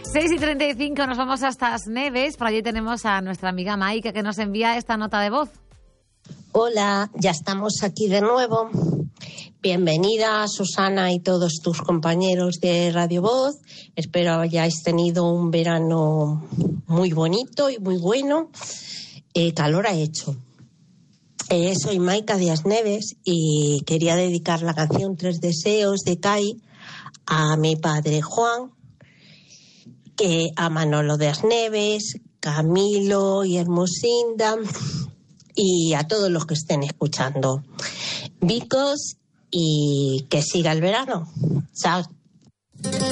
6:35 nos vamos hasta Asneves. Por allí tenemos a nuestra amiga Maika que nos envía esta nota de voz. Hola, ya estamos aquí de nuevo. Bienvenida, Susana, y todos tus compañeros de Radio Voz. Espero hayáis tenido un verano muy bonito y muy bueno. Calor ha hecho. Soy Maika de Asneves y quería dedicar la canción Tres Deseos de CAI a mi padre Juan, a Manolo de Asneves, Camilo y Hermosinda y a todos los que estén escuchando. Vicos y que siga el verano. Chao.